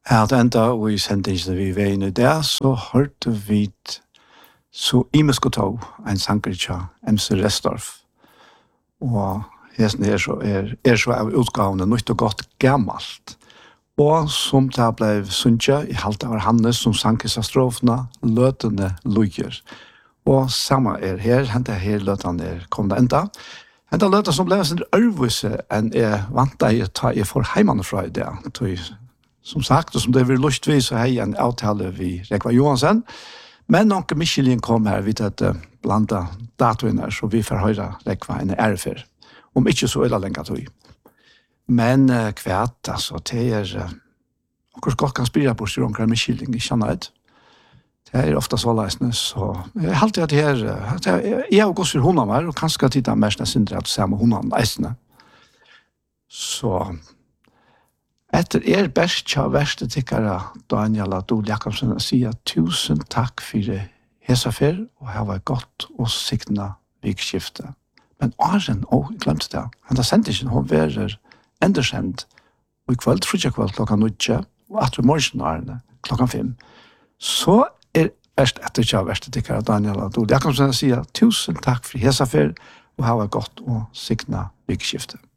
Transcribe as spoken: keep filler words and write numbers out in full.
At enda og i sendingen vi var inne i det, så hørte vi så imesko tog en sanger til M C Restorff. Og hesten er så, er, er så av utgavene nytt og godt gammelt. Og som det ble sunnet i halte av Hannes som sanker seg strofene, løtende luger. Og samme er her, hentet her løtene er kommet enda. Hentet løtene som ble sin ørvise enn jeg vant deg å ta i for heimene fra i det. Som sagt, og som det vil lustvis, så har jeg en avtale vi Rekva Johansen. Men noen Michelin kom her, vidt at uh, blanda datoene, så vi får høre Rekva en ærefer. Om ikke så illa lenge tog. Men uh, kvært, altså, det er uh, akkurat godt kan spire på styr omkring Michelin, ikke annet. Det er ofte så leisende, så jeg har alltid at det her, uh, det er, jeg har gått for hundene her, og kanskje tid er mest sindre at se med hundene leisende. Så etter er best kja verste tikkere, Daniel Adol Jakobsen, sier tusen takk for hesafer, og her var godt og siktene vikskiftet. Men Arjen, å, jeg glemte det. Han har sendt ikke, hun verer endersendt, og i kveld, frutja kveld, klokka nødje, og etter morgen Arne, klokka fem. Så er best etter kja verste tikkere, Daniel Adol Jakobsen, sier tusen takk for hesafer, og her var godt og siktene vikskiftet.